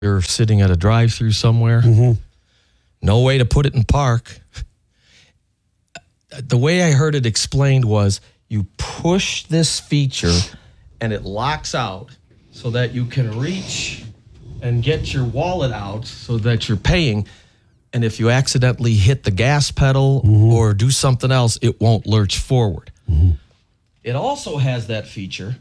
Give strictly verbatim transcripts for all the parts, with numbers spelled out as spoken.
You're sitting at a drive-through somewhere. Mm-hmm. No way to put it in park. The way I heard it explained was you push this feature and it locks out so that you can reach and get your wallet out so that you're paying. And if you accidentally hit the gas pedal mm-hmm. or do something else, it won't lurch forward. Mm-hmm. It also has that feature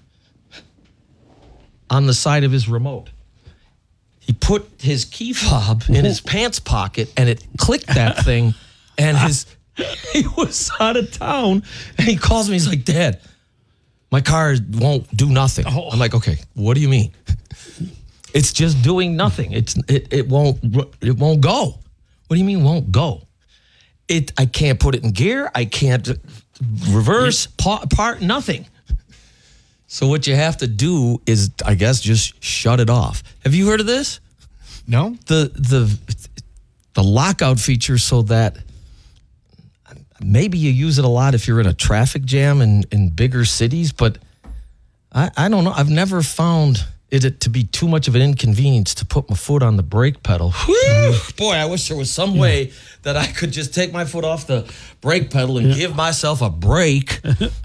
on the side of his remote. He put his key fob in his pants pocket and it clicked that thing and his he was out of town and he calls me. He's like, Dad, my car won't do nothing. Oh. I'm like, okay, what do you mean? It's just doing nothing. It's it it won't it won't go. What do you mean won't go? It I can't put it in gear. I can't reverse, pa- part, nothing. So what you have to do is, I guess, just shut it off. Have you heard of this? No. The the the lockout feature, so that maybe you use it a lot if you're in a traffic jam in, in bigger cities, but I, I don't know. I've never found it to be too much of an inconvenience to put my foot on the brake pedal. Whew, boy, I wish there was some yeah. way that I could just take my foot off the brake pedal and yeah. give myself a break.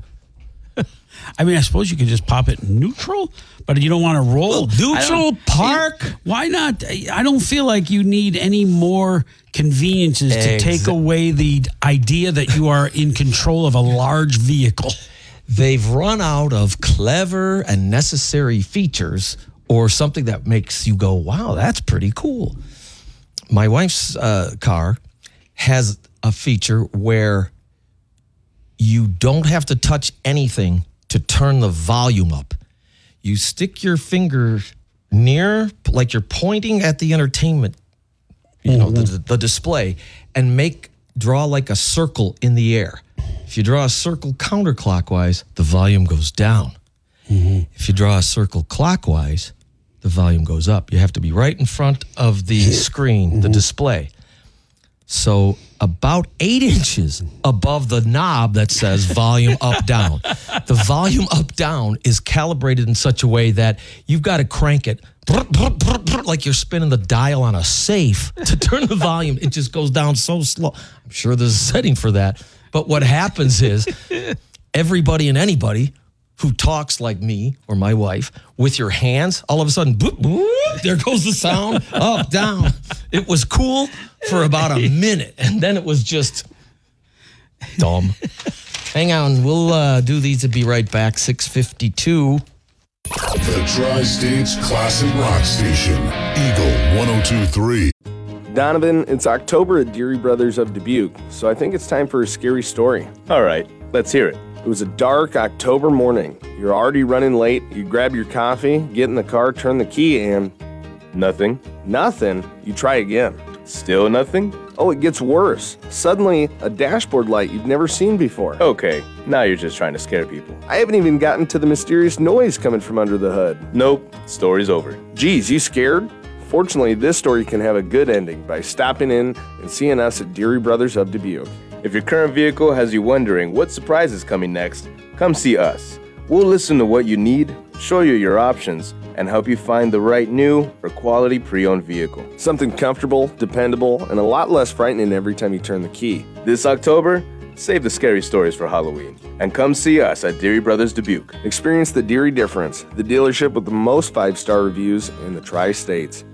I mean, I suppose you could just pop it neutral, but you don't want to roll. Well, neutral, park. Why not? I don't feel like you need any more conveniences to take away the idea that you are in control of a large vehicle. They've run out of clever and necessary features or something that makes you go, wow, that's pretty cool. My wife's uh, car has a feature where you don't have to touch anything to turn the volume up. You stick your finger near, like you're pointing at the entertainment, you mm-hmm. know, the, the display, and make draw like a circle in the air. If you draw a circle counterclockwise, the volume goes down. Mm-hmm. If you draw a circle clockwise, the volume goes up. You have to be right in front of the screen, mm-hmm. the display. So about eight inches above the knob that says volume up, down. The volume up, down is calibrated in such a way that you've got to crank it like you're spinning the dial on a safe to turn the volume. It just goes down so slow. I'm sure there's a setting for that. But what happens is everybody and anybody who talks like me or my wife with your hands, all of a sudden, boop, boop, there goes the sound, up, down. It was cool for about a minute, and then it was just dumb. Hang on, we'll uh, do these and be right back, six fifty-two. The Tri-States Classic Rock Station, Eagle one oh two point three. Donovan, it's October at Deary Brothers of Dubuque, so I think it's time for a scary story. All right, let's hear it. It was a dark October morning. You're already running late. You grab your coffee, get in the car, turn the key, and... Nothing. Nothing? You try again. Still nothing? Oh, it gets worse. Suddenly, a dashboard light you've never seen before. Okay, now you're just trying to scare people. I haven't even gotten to the mysterious noise coming from under the hood. Nope, story's over. Geez, you scared? Fortunately, this story can have a good ending by stopping in and seeing us at Deary Brothers of Dubuque. If your current vehicle has you wondering what surprise is coming next, come see us. We'll listen to what you need, show you your options, and help you find the right new or quality pre-owned vehicle. Something comfortable, dependable, and a lot less frightening every time you turn the key. This October, save the scary stories for Halloween and come see us at Deary Brothers Dubuque. Experience the Deary difference, the dealership with the most five-star reviews in the Tri-States.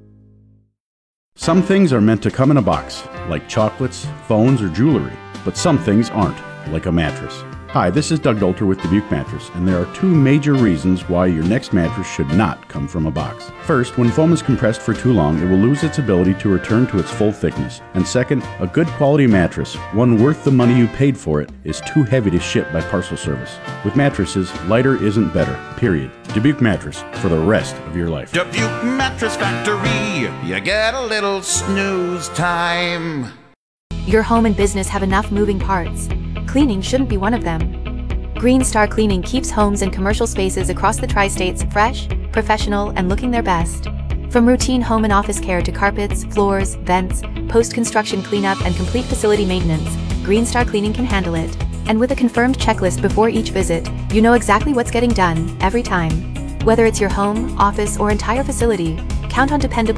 Some things are meant to come in a box, like chocolates, phones, or jewelry, but some things aren't, like a mattress. Hi, this is Doug Dolter with Dubuque Mattress, and there are two major reasons why your next mattress should not come from a box. First, when foam is compressed for too long, it will lose its ability to return to its full thickness. And second, a good quality mattress, one worth the money you paid for it, is too heavy to ship by parcel service. With mattresses, lighter isn't better, period. Dubuque Mattress, for the rest of your life. Dubuque Mattress Factory, you get a little snooze time. Your home and business have enough moving parts. Cleaning shouldn't be one of them. Green Star Cleaning keeps homes and commercial spaces across the Tri-States fresh, professional, and looking their best. From routine home and office care to carpets, floors, vents, post-construction cleanup, and complete facility maintenance, Green Star Cleaning can handle it. And with a confirmed checklist before each visit, you know exactly what's getting done every time. Whether it's your home, office, or entire facility, Count on dependable